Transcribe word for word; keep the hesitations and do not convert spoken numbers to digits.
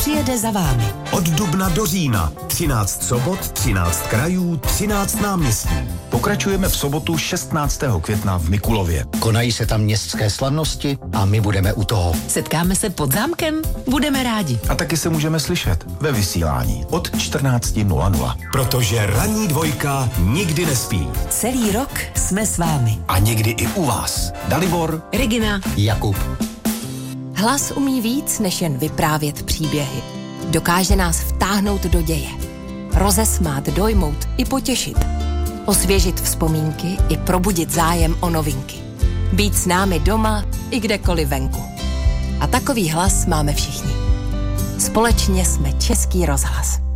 přijede za vámi. Od dubna do října. třináct sobot, třináct krajů, třináct náměstí. Pokračujeme v sobotu šestnáctého května v Mikulově. Konají se tam městské slavnosti a my budeme u toho. Setkáme se pod zámkem? Budeme rádi. A taky se můžeme slyšet ve vysílání od čtrnáct nula nula. Protože ranní dvojka nikdy nespí. Celý rok jsme s vámi. A někdy i u vás. Dalibor, Regina, Jakub. Hlas umí víc, než jen vyprávět příběhy. Dokáže nás vtáhnout do děje. Rozesmát, dojmout i potěšit. Osvěžit vzpomínky i probudit zájem o novinky. Být s námi doma i kdekoliv venku. A takový hlas máme všichni. Společně jsme Český rozhlas.